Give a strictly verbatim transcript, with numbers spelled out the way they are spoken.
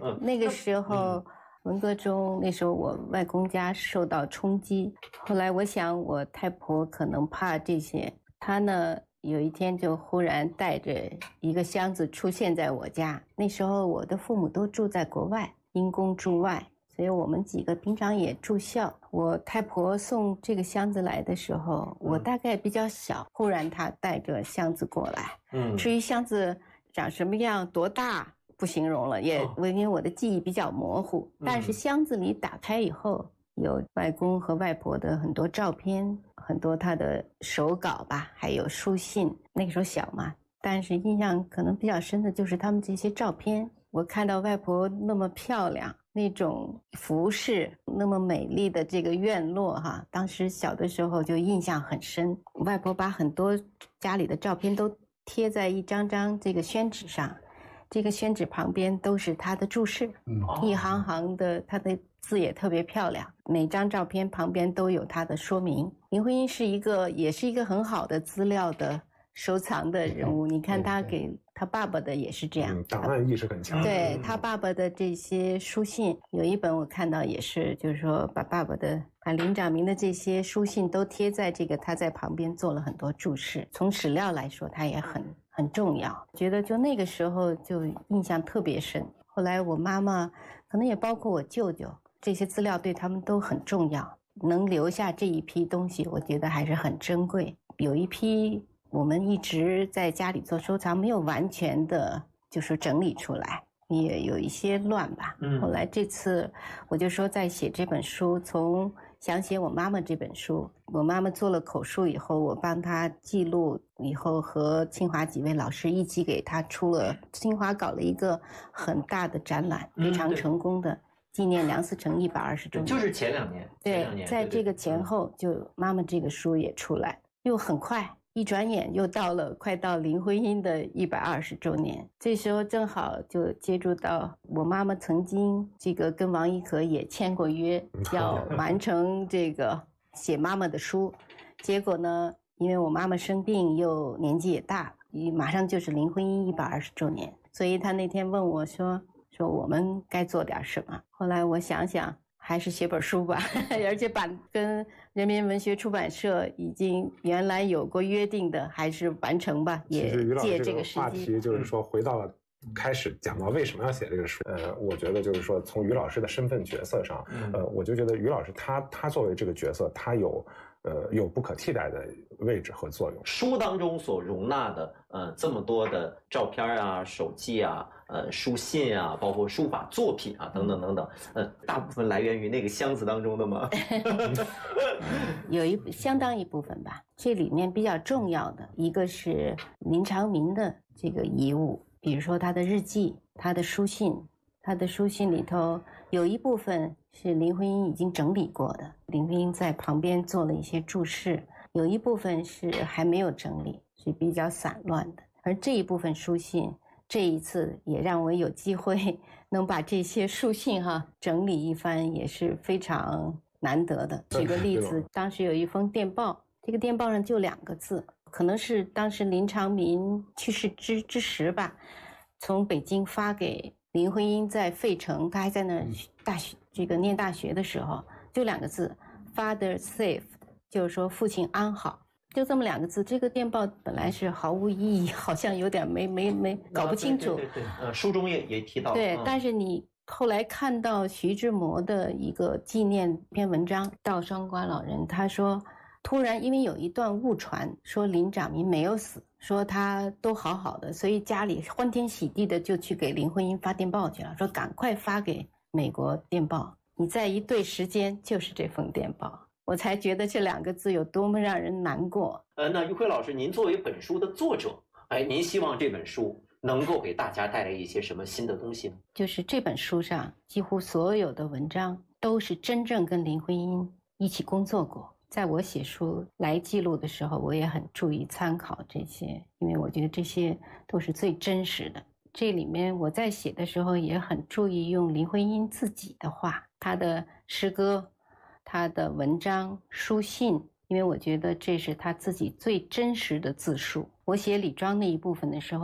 嗯， 那个时候。嗯文革中，那时候我外公家受到冲击，后来我想我太婆可能怕这些，她呢有一天就忽然带着一个箱子出现在我家。那时候我的父母都住在国外，因公驻外，所以我们几个平常也住校。我太婆送这个箱子来的时候，我大概比较小，忽然她带着箱子过来。嗯，至于箱子长什么样、多大。不形容了，也因为我的记忆比较模糊，但是箱子里打开以后，有外公和外婆的很多照片，很多他的手稿吧，还有书信。那个时候小嘛，但是印象可能比较深的就是他们这些照片。我看到外婆那么漂亮，那种服饰，那么美丽的这个院落哈，当时小的时候就印象很深。外婆把很多家里的照片都贴在一张张这个宣纸上。这个宣纸旁边都是他的注释，嗯，一行行的，他的字也特别漂亮。每张照片旁边都有他的说明。林徽因是一个，也是一个很好的资料的收藏的人物。你看他给他爸爸的也是这样， 嗯，档案意识很强。 对他爸爸的这些书信，有一本我看到也是，就是说把爸爸的。把林长民的这些书信都贴在这个，他在旁边做了很多注释。从史料来说，他也很很重要。觉得就那个时候就印象特别深。后来我妈妈，可能也包括我舅舅，这些资料对他们都很重要。能留下这一批东西，我觉得还是很珍贵。有一批我们一直在家里做收藏，没有完全的，就是整理出来。也有一些乱吧。后来这次我就说在写这本书，从想写我妈妈这本书，我妈妈做了口述以后，我帮她记录以后，和清华几位老师一起给她出了，清华搞了一个很大的展览，非常成功的。纪念梁思成一百二十周年， 就是前两年， 对， 前两年在这个前后，就妈妈这个书也出来，又很快。一转眼又到了快到林徽因的一百二十周年，这时候正好就接触到我妈妈曾经这个跟王一和也签过约，要完成这个写妈妈的书。结果呢，因为我妈妈生病又年纪也大，马上就是林徽因一百二十周年，所以她那天问我说说我们该做点什么。后来我想想。还是写本书吧，而且把跟人民文学出版社已经原来有过约定的，还是完成吧。也借这个时机。 话题就是说，回到了开始讲到为什么要写这个书。呃，我觉得就是说，从于老师的身份角色上，呃，我就觉得于老师他他作为这个角色，他有呃有不可替代的位置和作用。 书当中所容纳的呃这么多的照片啊、手记啊。呃，书信啊，包括书法作品啊，等等等等，呃，大部分来源于那个箱子当中的吗？ 有一相当一部分吧。这里面比较重要的一个是林长民的这个遗物，比如说他的日记、他的书信，他的书信里头有一部分是林徽因已经整理过的，林徽因在旁边做了一些注释，有一部分是还没有整理，是比较散乱的，而这一部分书信。这一次也让我有机会能把这些书信哈整理一番，也是非常难得的。举个例子，当时有一封电报，这个电报上就两个字，可能是当时林长民去世之之时吧，从北京发给林徽因在费城，她还在那大学这个念大学的时候，就两个字 ，Father safe， 就是说父亲安好。就这么两个字，这个电报本来是毫无意义，好像有点没没没搞不清楚。 对对对对，呃，书中也也提到。 对， 嗯、 但是你后来看到徐志摩的一个纪念篇文章《悼双瓜老人》，他说，突然因为有一段误传，说林长民没有死，说他都好好的，所以家里欢天喜地的就去给林徽因发电报去了，说赶快发给美国电报。你再一对时间，就是这封电报。我才觉得这两个字有多么让人难过。 呃，那于辉老师，您作为本书的作者，哎，您希望这本书能够给大家带来一些什么新的东西呢？ 就是这本书上几乎所有的文章都是真正跟林徽因一起工作过。在我写书来记录的时候，我也很注意参考这些，因为我觉得这些都是最真实的。这里面我在写的时候也很注意用林徽因自己的话，她的诗歌。他的文章、书信，因为我觉得这是他自己最真实的自述。我写李庄那一部分的时候。